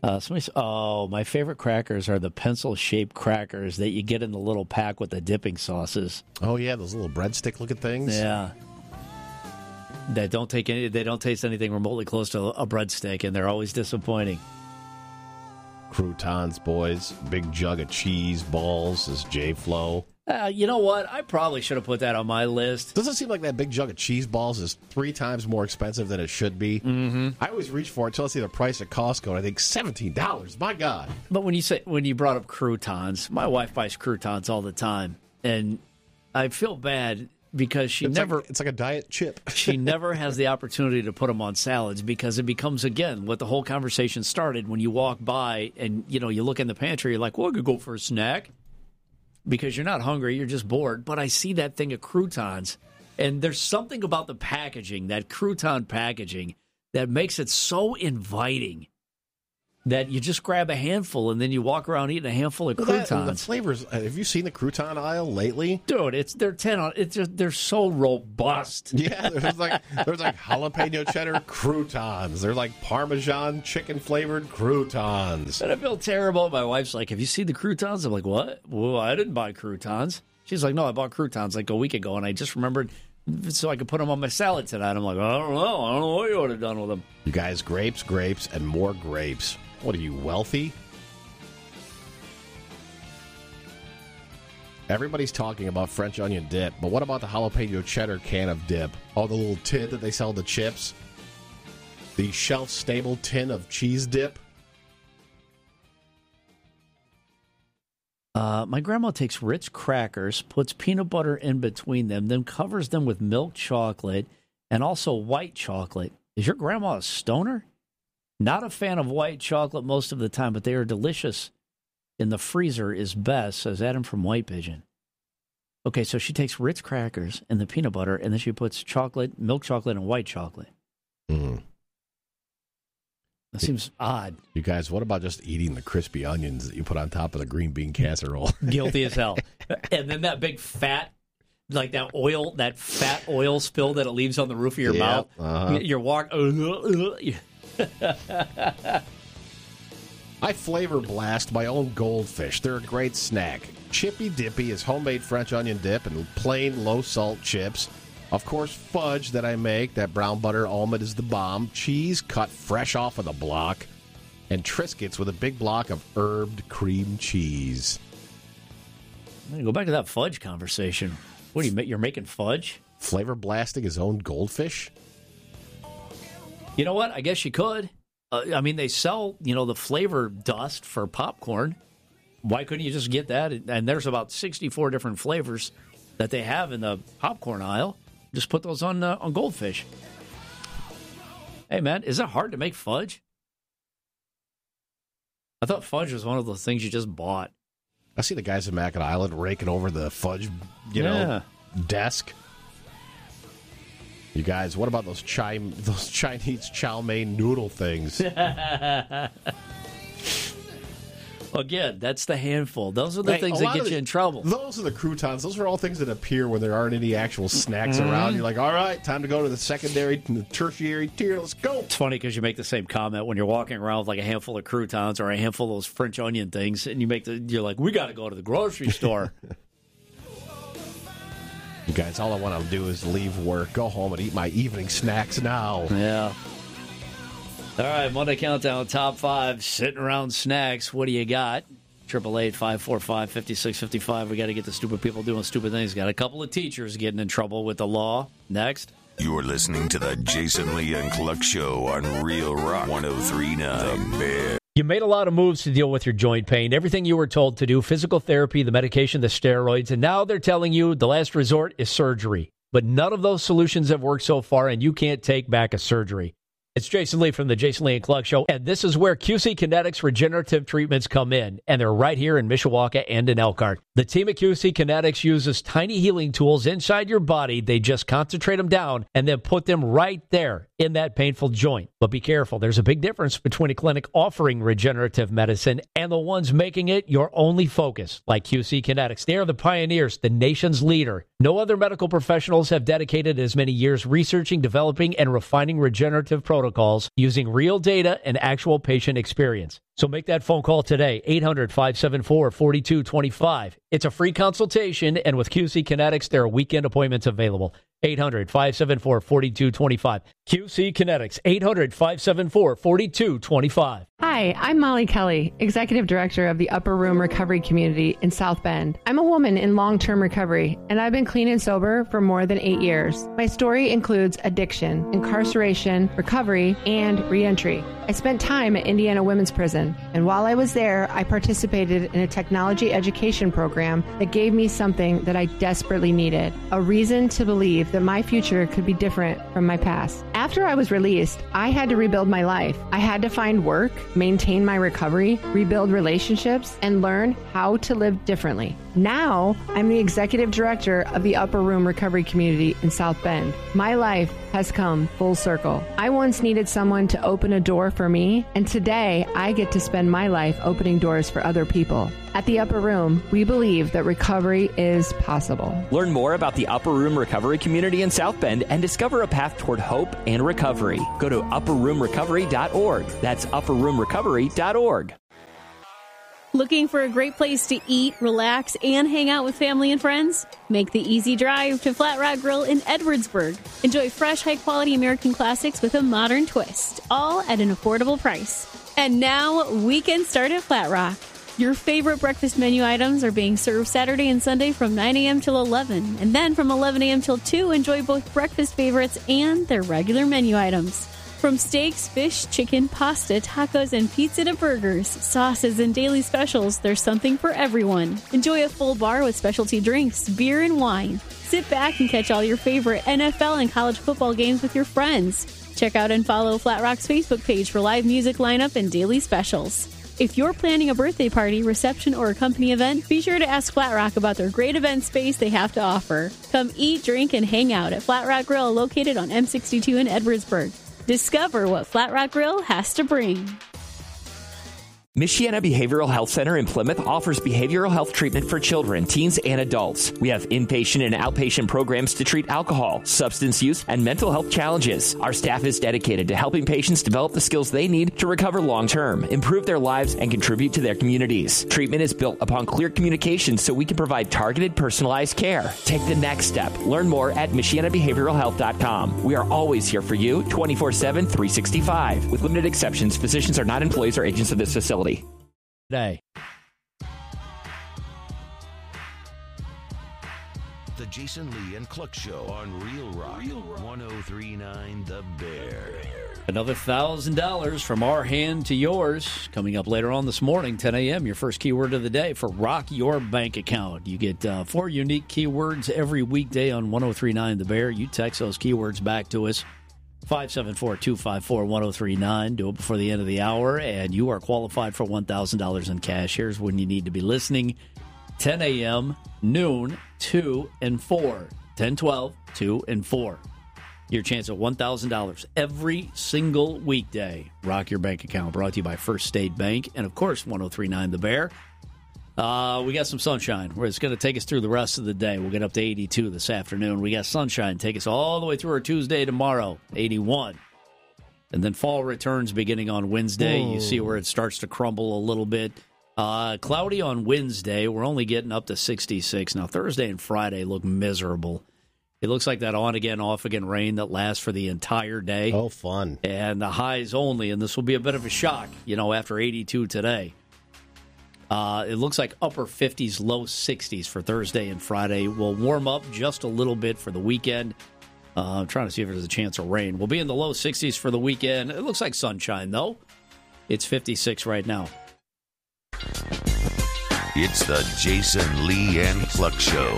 My favorite crackers are the pencil-shaped crackers that you get in the little pack with the dipping sauces. Oh, yeah, those little breadstick-looking things? Yeah. They don't taste anything remotely close to a breadstick, and they're always disappointing. Croutons, boys. Big jug of cheese balls is J-Flow. You know what? I probably should have put that on my list. Doesn't it seem like that big jug of cheese balls is 3 times more expensive than it should be? Mm-hmm. I always reach for it until I see the price at Costco, and I think $17. My God. But when you brought up croutons, my wife buys croutons all the time, and I feel bad because it's like a diet chip. She never has the opportunity to put them on salads because it becomes, again, what the whole conversation started when you walk by and, you look in the pantry, you're like, well, I could go for a snack because you're not hungry, you're just bored. But I see that thing of croutons, and there's something about the packaging, that crouton packaging, that makes it so inviting that you just grab a handful and then you walk around eating a handful of croutons. The flavors. Have you seen the crouton aisle lately? Dude, they're so robust. Yeah, there's like jalapeno cheddar croutons. They're like Parmesan chicken flavored croutons. And I feel terrible. My wife's like, "Have you seen the croutons?" I'm like, "What? Well, I didn't buy croutons." She's like, "No, I bought croutons like a week ago, and I just remembered so I could put them on my salad tonight." I'm like, I don't know what you would have done with them. You guys, grapes, and more grapes. What are you, wealthy? Everybody's talking about French onion dip, but what about the jalapeno cheddar can of dip? Oh, the little tin that they sell the chips? The shelf-stable tin of cheese dip? My grandma takes Ritz crackers, puts peanut butter in between them, then covers them with milk chocolate and also white chocolate. Is your grandma a stoner? Not a fan of white chocolate most of the time, but they are delicious. In the freezer is best, says Adam from White Pigeon. Okay, so she takes Ritz crackers and the peanut butter, and then she puts chocolate, milk chocolate, and white chocolate. Mm. That seems odd. You guys, what about just eating the crispy onions that you put on top of the green bean casserole? Guilty as hell. And then that big fat, like that fat oil spill that it leaves on the roof of your mouth. Uh-huh. You're walking... I flavor blast my own goldfish. They're a great snack. Chippy Dippy is homemade French onion dip and plain low-salt chips. Of course, fudge that I make, that brown butter almond is the bomb. Cheese cut fresh off of the block. And Triscuits with a big block of herbed cream cheese. Go back to that fudge conversation. What, you're making fudge? Flavor blasting his own goldfish? You know what? I guess you could. They sell, the flavor dust for popcorn. Why couldn't you just get that? And there's about 64 different flavors that they have in the popcorn aisle. Just put those on Goldfish. Hey, man, is it hard to make fudge? I thought fudge was one of those things you just bought. I see the guys in Mackinac Island raking over the fudge, desk. You guys, what about those Chinese chow mein noodle things? Again, that's the handful. Those are the things that get you in trouble. Those are the croutons. Those are all things that appear when there aren't any actual snacks around. You're like, all right, time to go to the secondary and the tertiary tier. Let's go. It's funny because you make the same comment when you're walking around with like a handful of croutons or a handful of those French onion things, and you're like, we got to go to the grocery store. You guys, all I want to do is leave work, go home, and eat my evening snacks now. Yeah. All right, Monday Countdown, top 5, sitting around snacks. What do you got? 888-545-5655. We got to get the stupid people doing stupid things. Got a couple of teachers getting in trouble with the law. Next. You're listening to the Jason Lee and Cluck Show on Real Rock 103.9 The Bear. You made a lot of moves to deal with your joint pain. Everything you were told to do, physical therapy, the medication, the steroids, and now they're telling you the last resort is surgery. But none of those solutions have worked so far, and you can't take back a surgery. It's Jason Lee from the Jason Lee and Cluck Show, and this is where QC Kinetics regenerative treatments come in, and they're right here in Mishawaka and in Elkhart. The team at QC Kinetics uses tiny healing tools inside your body. They just concentrate them down and then put them right there in that painful joint. But be careful. There's a big difference between a clinic offering regenerative medicine and the ones making it your only focus, like QC Kinetics. They are the pioneers, the nation's leader. No other medical professionals have dedicated as many years researching, developing, and refining regenerative protocols using real data and actual patient experience. So make that phone call today, 800-574-4225. It's a free consultation, and with QC Kinetics, there are weekend appointments available. 800-574-4225. QC Kinetics, 800-574-4225. Hi, I'm Molly Kelly, Executive Director of the Upper Room Recovery Community in South Bend. I'm a woman in long-term recovery, and I've been clean and sober for more than 8 years. My story includes addiction, incarceration, recovery, and reentry. I spent time at Indiana Women's Prison, and while I was there, I participated in a technology education program that gave me something that I desperately needed, a reason to believe that my future could be different from my past. After I was released, I had to rebuild my life. I had to find work, maintain my recovery, rebuild relationships, and learn how to live differently. Now, I'm the Executive Director of the Upper Room Recovery Community in South Bend. My life has come full circle. I once needed someone to open a door for me, and today I get to spend my life opening doors for other people. At the Upper Room, we believe that recovery is possible. Learn more about the Upper Room Recovery Community in South Bend and discover a path toward hope and recovery. Go to upperroomrecovery.org. That's upperroomrecovery.org. Looking for a great place to eat, relax, and hang out with family and friends? Make the easy drive to Flat Rock Grill in Edwardsburg. Enjoy fresh, high-quality American classics with a modern twist, all at an affordable price. And now, weekend start at Flat Rock. Your favorite breakfast menu items are being served Saturday and Sunday from 9 a.m. till 11. And then from 11 a.m. till 2, enjoy both breakfast favorites and their regular menu items. From steaks, fish, chicken, pasta, tacos, and pizza to burgers, sauces, and daily specials, there's something for everyone. Enjoy a full bar with specialty drinks, beer, and wine. Sit back and catch all your favorite NFL and college football games with your friends. Check out and follow Flat Rock's Facebook page for live music lineup and daily specials. If you're planning a birthday party, reception, or a company event, be sure to ask Flat Rock about their great event space they have to offer. Come eat, drink, and hang out at Flat Rock Grill, located on M62 in Edwardsburg. Discover what Flat Rock Grill has to bring. Michiana Behavioral Health Center in Plymouth offers behavioral health treatment for children, teens, and adults. We have inpatient and outpatient programs to treat alcohol, substance use, and mental health challenges. Our staff is dedicated to helping patients develop the skills they need to recover long-term, improve their lives, and contribute to their communities. Treatment is built upon clear communication so we can provide targeted, personalized care. Take the next step. Learn more at MichianaBehavioralHealth.com. We are always here for you, 24/7, 365. With limited exceptions, physicians are not employees or agents of this facility. Today. The Jason Lee and Cluck Show on Real Rock 103.9 The Bear. Another $1,000 from our hand to yours coming up later on this morning, 10 a.m. Your first keyword of the day for Rock Your Bank Account. You get 4 unique keywords every weekday on 103.9 The Bear. You text those keywords back to us. 574-254-1039. Do it before the end of the hour, and you are qualified for $1,000 in cash. Here's when you need to be listening. 10 a.m., noon, 2, and 4. 10, 12, 2, and 4. Your chance at $1,000 every single weekday. Rock Your Bank Account, brought to you by First State Bank, and, of course, 103.9 The Bear. We got some sunshine where it's going to take us through the rest of the day. We'll get up to 82 this afternoon. We got sunshine take us all the way through our Tuesday tomorrow, 81. And then fall returns beginning on Wednesday. You see where it starts to crumble a little bit. Cloudy on Wednesday. We're only getting up to 66. Now, Thursday and Friday look miserable. It looks like that on-again, off-again rain that lasts for the entire day. Oh, fun. And the highs only, and this will be a bit of a shock, after 82 today. It looks like upper 50s, low 60s for Thursday and Friday. We'll warm up just a little bit for the weekend. I'm trying to see if there's a chance of rain. We'll be in the low 60s for the weekend. It looks like sunshine, though. It's 56 right now. It's the Jason Lee and Cluck Show.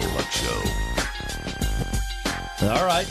All right,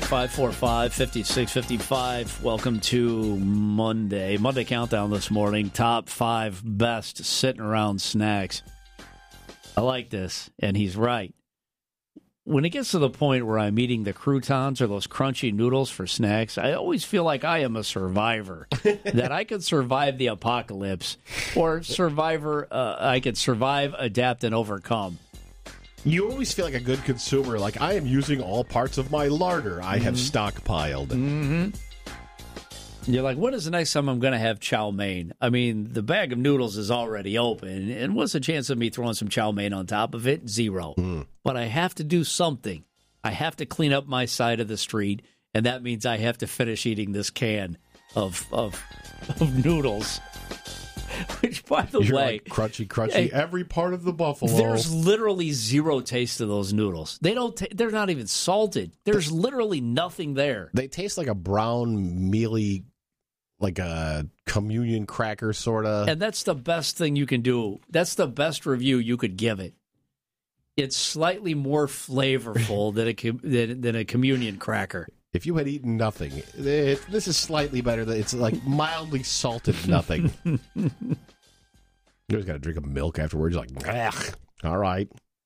888-545-5655. Welcome to Monday. Monday Countdown this morning. Top 5 best sitting around snacks. I like this, and he's right. when it gets to the point where I'm eating the croutons or those crunchy noodles for snacks, I always feel like I am a survivor, that I could survive the apocalypse, or I could survive, adapt, and overcome. You always feel like a good consumer, like I am using all parts of my larder I have stockpiled. Mm-hmm. You're like, when is the next time I'm going to have chow mein? I mean, the bag of noodles is already open, and what's the chance of me throwing some chow mein on top of it? Zero. But I have to do something. I have to clean up my side of the street, and that means I have to finish eating this can of noodles. Which, by the You're way, like crunchy, hey, every part of the buffalo. There's literally zero taste to those noodles. They're not even salted. There's literally nothing there. They taste like a brown, mealy, like a communion cracker, sort of. And that's the best thing you can do. That's the best review you could give it. It's slightly more flavorful than a communion cracker. If you had eaten nothing, this is slightly better. It's like mildly salted nothing. You just got to drink a milk afterwards. You're like, ugh, all right.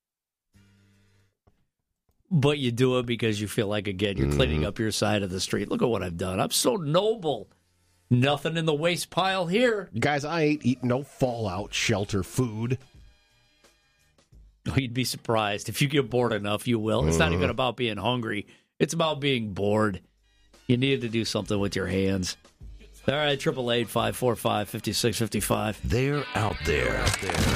But you do it because you feel like, again, you're cleaning up your side of the street. Look at what I've done. I'm so noble. Nothing in the waste pile here. Guys, I ain't eating no fallout shelter food. You'd be surprised. If you get bored enough, you will. It's not even about being hungry. It's about being bored. You need to do something with your hands. All right, 888-545-5655. They're out there.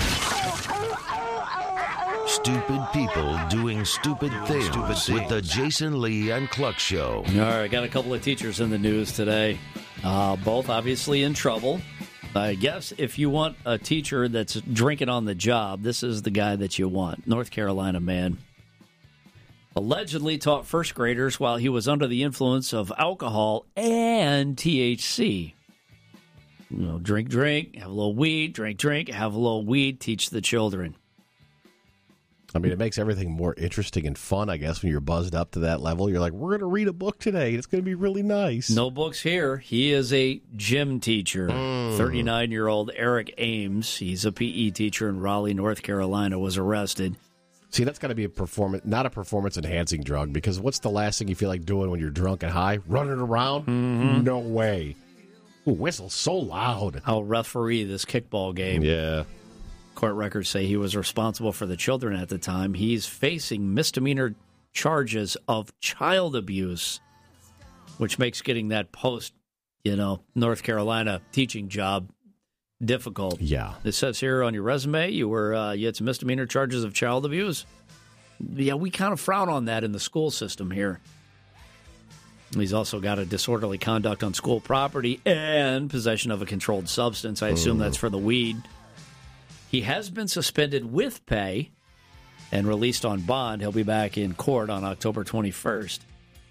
Stupid people doing stupid things with the Jason Lee and Cluck Show. All right, got a couple of teachers in the news today. Both obviously in trouble. I guess if you want a teacher that's drinking on the job, this is the guy that you want. North Carolina man allegedly taught first graders while he was under the influence of alcohol and THC. You know, drink, have a little weed, drink, have a little weed, teach the children. I mean, it makes everything more interesting and fun, I guess, when you're buzzed up to that level. You're like, we're going to read a book today. It's going to be really nice. No books here. He is a gym teacher. 39-year-old Eric Ames, he's a PE teacher in Raleigh, North Carolina, was arrested. See, that's got to be not a performance-enhancing drug, because what's the last thing you feel like doing when you're drunk and high? Running around? No way. Ooh, whistle so loud. I'll referee this kickball game. Yeah. Court records say he was responsible for the children at the time. He's facing misdemeanor charges of child abuse, which makes getting that North Carolina teaching job difficult. Yeah. It says here on your resume you had some misdemeanor charges of child abuse. Yeah, we kind of frown on that in the school system here. He's also got a disorderly conduct on school property and possession of a controlled substance. I assume that's for the weed. He has been suspended with pay and released on bond. He'll be back in court on October 21st.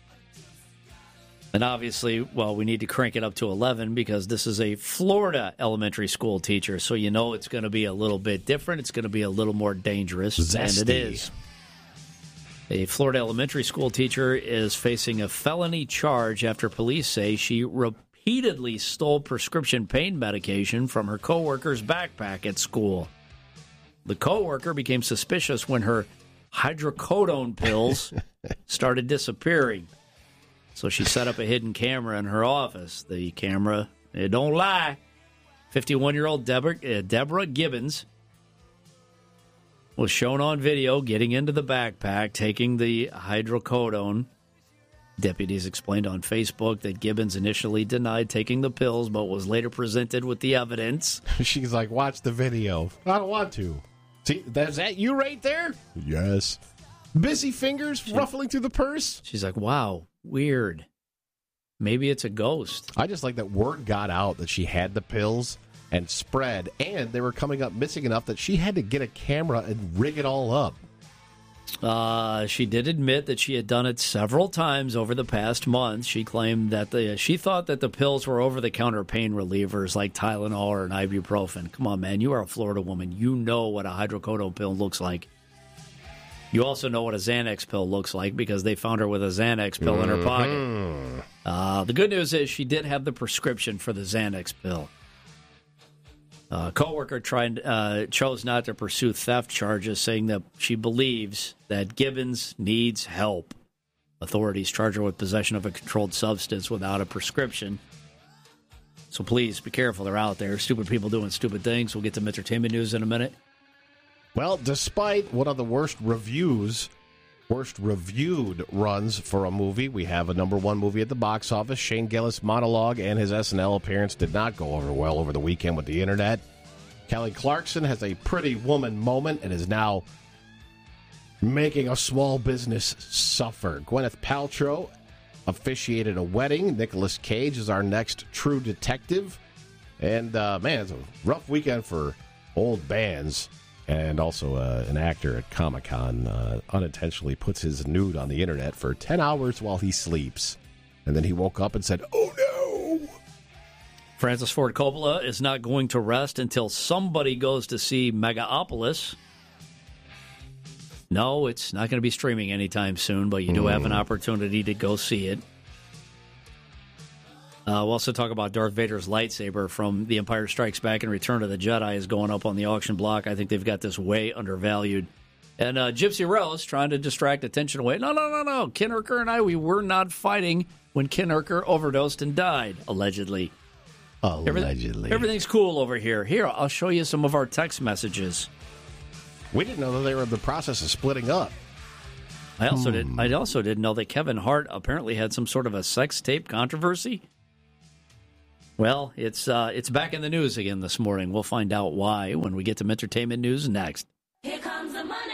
And obviously, we need to crank it up to 11 because this is a Florida elementary school teacher. So you know it's going to be a little bit different. It's going to be a little more dangerous. Zesty. And it is. A Florida elementary school teacher is facing a felony charge after police say she repeatedly stole prescription pain medication from her coworker's backpack at school. The coworker became suspicious when her hydrocodone pills started disappearing. So she set up a hidden camera in her office. The camera, it don't lie. 51-year-old Deborah Gibbons was shown on video getting into the backpack, taking the hydrocodone. Deputies explained on Facebook that Gibbons initially denied taking the pills, but was later presented with the evidence. She's like, watch the video. I don't want to. See, is that you right there? Yes. Busy fingers ruffling through the purse? She's like, wow, weird. Maybe it's a ghost. I just like that word got out that she had the pills and spread, and they were coming up missing enough that she had to get a camera and rig it all up. She did admit that she had done it several times over the past month. She claimed that she thought that the pills were over-the-counter pain relievers like Tylenol or an ibuprofen. Come on, man. You are a Florida woman. You know what a hydrocodone pill looks like. You also know what a Xanax pill looks like because they found her with a Xanax pill in her pocket. The good news is she did have the prescription for the Xanax pill. A co-worker chose not to pursue theft charges, saying that she believes that Gibbons needs help. Authorities charge her with possession of a controlled substance without a prescription. So please be careful. They're out there. Stupid people doing stupid things. We'll get to entertainment news in a minute. Well, despite one of the worst reviewed runs for a movie, we have a number one movie at the box office. Shane Gillis' monologue and his SNL appearance did not go over well over the weekend with the internet. Kelly Clarkson has a Pretty Woman moment and is now making a small business suffer. Gwyneth Paltrow officiated a wedding. Nicolas Cage is our next True Detective. And, man, it's a rough weekend for old bands. And also an actor at Comic-Con unintentionally puts his nude on the internet for 10 hours while he sleeps. And then he woke up and said, "Oh, no!" Francis Ford Coppola is not going to rest until somebody goes to see Megapolis. No, it's not going to be streaming anytime soon, but you do have an opportunity to go see it. We'll also talk about Darth Vader's lightsaber from The Empire Strikes Back and Return of the Jedi is going up on the auction block. I think they've got this way undervalued. And Gypsy Rose trying to distract attention away. No. Ken Urker and we were not fighting when Ken Urker overdosed and died, allegedly. Everything's cool over here. Here, I'll show you some of our text messages. We didn't know that they were in the process of splitting up. I also didn't know that Kevin Hart apparently had some sort of a sex tape controversy. Well, it's back in the news again this morning. We'll find out why when we get to entertainment news next. Here comes the money.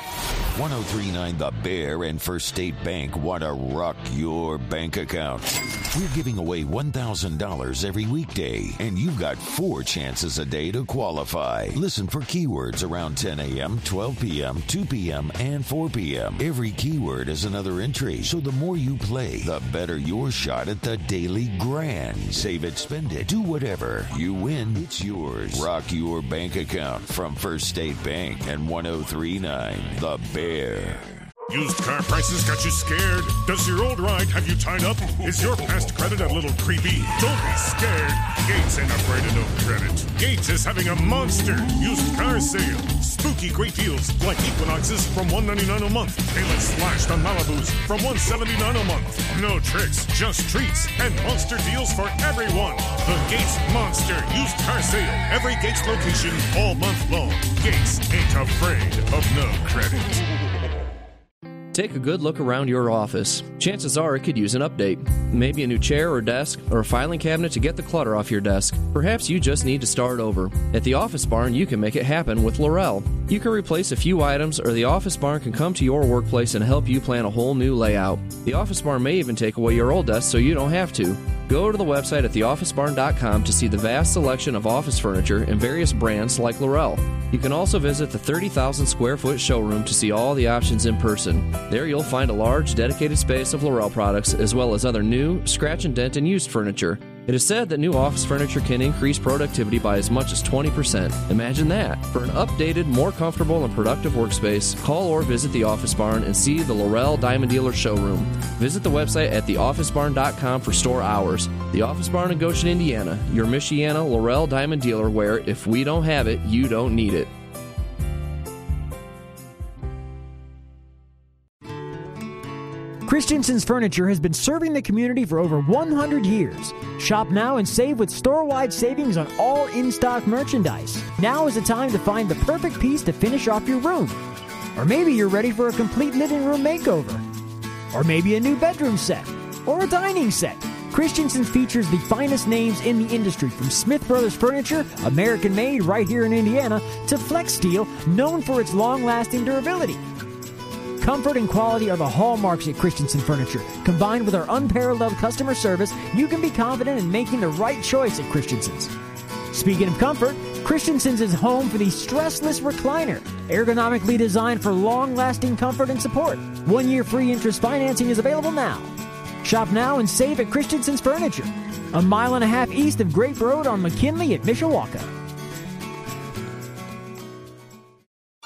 103.9 The Bear and First State Bank want to rock your bank account. We're giving away $1,000 every weekday, and you've got 4 chances a day to qualify. Listen for keywords around 10 a.m., 12 p.m., 2 p.m., and 4 p.m. Every keyword is another entry, so the more you play, the better your shot at the daily grand. Save it, spend it, do whatever. You win, it's yours. Rock your bank account from First State Bank and 103.9 The Bear. Used car prices got you scared? Does your old ride have you tied up? Is your past credit a little creepy? Don't be scared. Gates ain't afraid of no credit. Gates is having a monster used car sale. Spooky great deals like Equinoxes from $199 a month. Payless slashed on Malibus from $179 a month. No tricks, just treats and monster deals for everyone. The Gates Monster Used Car Sale. Every Gates location all month long. Gates ain't afraid of no credit. Take a good look around your office. Chances are it could use an update. Maybe a new chair or desk, or a filing cabinet to get the clutter off your desk. Perhaps you just need to start over. At the Office Barn, you can make it happen with Laurel. You can replace a few items, or the Office Barn can come to your workplace and help you plan a whole new layout. The Office Barn may even take away your old desk so you don't have to. Go to the website at theofficebarn.com to see the vast selection of office furniture and various brands like Laurel. You can also visit the 30,000 square foot showroom to see all the options in person. There you'll find a large dedicated space of Laurel products as well as other new, scratch and dent and used furniture. It is said that new office furniture can increase productivity by as much as 20%. Imagine that. For an updated, more comfortable and productive workspace, call or visit the Office Barn and see the Laurel Diamond Dealer showroom. Visit the website at theofficebarn.com for store hours. The Office Barn in Goshen, Indiana, your Michiana Laurel Diamond Dealer where if we don't have it, you don't need it. Christensen's Furniture has been serving the community for over 100 years. Shop now and save with store-wide savings on all in-stock merchandise. Now is the time to find the perfect piece to finish off your room. Or maybe you're ready for a complete living room makeover. Or maybe a new bedroom set. Or a dining set. Christensen's features the finest names in the industry, from Smith Brothers Furniture, American-made right here in Indiana, to Flex Steel, known for its long-lasting durability. Comfort and quality are the hallmarks at Christensen Furniture. Combined with our unparalleled customer service, you can be confident in making the right choice at Christensen's. Speaking of comfort, Christensen's is home for the Stressless Recliner, ergonomically designed for long-lasting comfort and support. 1-year free interest financing is available now. Shop now and save at Christensen's Furniture, a mile and a half east of Grape Road on McKinley at Mishawaka.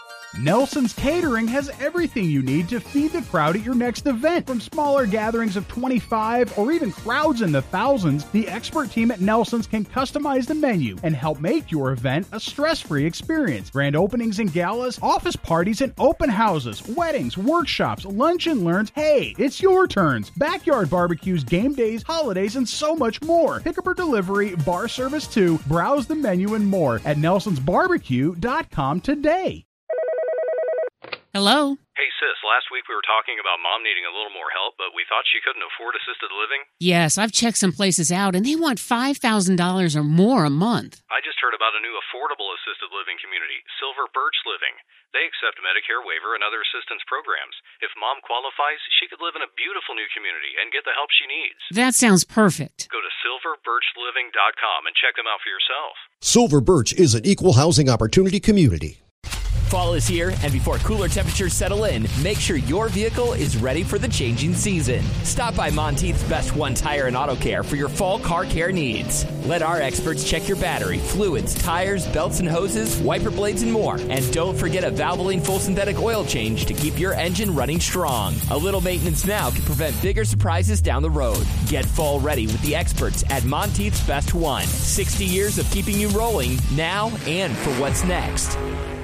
Nelson's Catering has everything you need to feed the crowd at your next event. From smaller gatherings of 25 or even crowds in the thousands, the expert team at Nelson's can customize the menu and help make your event a stress-free experience. Grand openings and galas, office parties and open houses, weddings, workshops, lunch and learns. Hey, it's your turns. Backyard barbecues, game days, holidays, and so much more. Pickup or delivery, bar service too. Browse the menu and more at nelsonsbarbecue.com today. Hello? Hey, sis, last week we were talking about Mom needing a little more help, but we thought she couldn't afford assisted living. Yes, I've checked some places out, and they want $5,000 or more a month. I just heard about a new affordable assisted living community, Silver Birch Living. They accept Medicare waiver and other assistance programs. If Mom qualifies, she could live in a beautiful new community and get the help she needs. That sounds perfect. Go to silverbirchliving.com and check them out for yourself. Silver Birch is an equal housing opportunity community. Fall is here, and before cooler temperatures settle in, make sure your vehicle is ready for the changing season. Stop by Monteith's Best One Tire and Auto Care for your fall car care needs. Let our experts check your battery, fluids, tires, belts and hoses, wiper blades, and more. And don't forget a Valvoline full synthetic oil change to keep your engine running strong. A little maintenance now can prevent bigger surprises down the road. Get fall ready with the experts at Monteith's Best One. 60 years of keeping you rolling now and for what's next.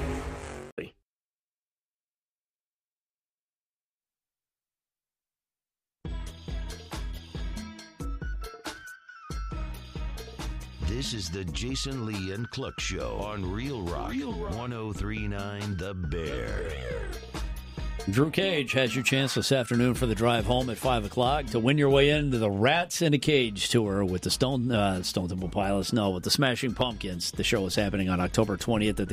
This is the Jason Lee and Cluck Show on Real Rock 103.9 The Bear. Drew Cage has your chance this afternoon for the drive home at 5 o'clock to win your way into the Rats in a Cage tour with the Stone Temple Pilots. No, with the Smashing Pumpkins. The show is happening on October 20th at the